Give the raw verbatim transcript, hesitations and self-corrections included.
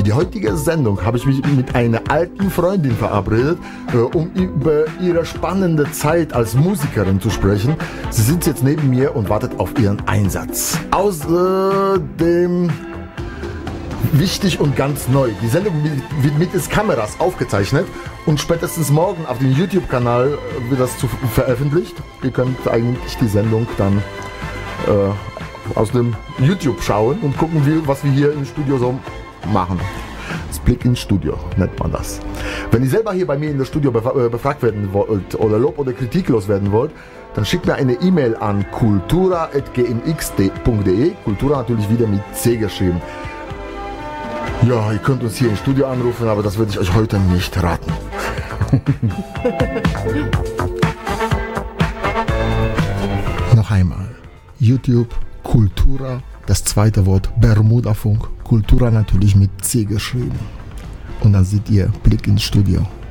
die heutige Sendung habe ich mich mit einer alten Freundin verabredet, äh, um über ihre spannende Zeit als Musikerin zu sprechen. Sie sitzt jetzt neben mir und wartet auf ihren Einsatz. Außerdem wichtig und ganz neu: Die Sendung wird mittels Kameras aufgezeichnet und spätestens morgen auf dem YouTube-Kanal wird das zu veröffentlicht. Ihr könnt eigentlich die Sendung dann äh, aus dem YouTube schauen und gucken, wie, was wir hier im Studio so machen. Das Blick ins Studio nennt man das. Wenn ihr selber hier bei mir in der Studio bef- befragt werden wollt oder Lob oder Kritik loswerden wollt, dann schickt mir eine E-Mail an kultura at g m x punkt d e. Kultura natürlich wieder mit C geschrieben. Ja, ihr könnt uns hier im Studio anrufen, aber das würde ich euch heute nicht raten. Noch einmal. YouTube, Kultura, das zweite Wort Bermudafunk. Kultura natürlich mit C geschrieben. Und dann seht ihr Blick ins Studio.